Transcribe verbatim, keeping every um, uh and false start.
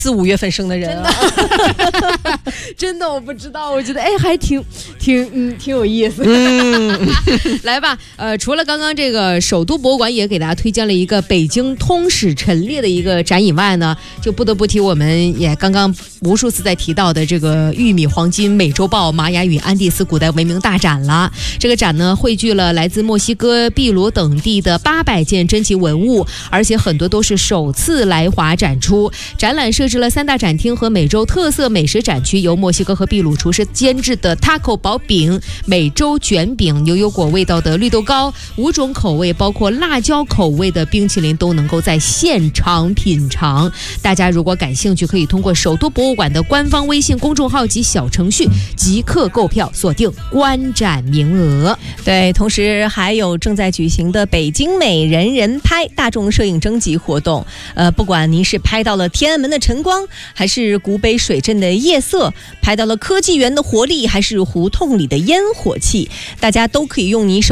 四五月份生的人、啊，真的，真的我不知道，我觉得哎还挺挺嗯挺有意思。 嗯，来吧，呃，除了刚刚这个首都博物馆也给大家推荐了一个北京通史陈列的一个展以外呢，就不得不提我们也刚刚无数次在提到的这个玉米、黄金、美洲豹、玛雅与安第斯古代文明大展了。这个展呢汇聚了来自墨西哥、秘鲁等地的八百件珍奇文物，而且很多都是首次来华展出。展览设置了三大展厅和美洲特色美食展区，由墨西哥和秘鲁厨师监制的 taco 薄饼、美洲卷饼、牛油果味道的绿豆糕，五种口味包括辣椒口味的冰淇淋都能够在现场品尝。大家如果感兴趣，可以通过首都博物馆的官方微信公众号及小程序即刻购票，锁定观展名额。 对，同时还有正在举行的北京美人人拍大众摄影征集活动。呃，不管您是拍到了天安门的晨光，还是古北水镇的夜色，拍到了科技园的活力，还是胡同里的烟火气，大家都可以用你手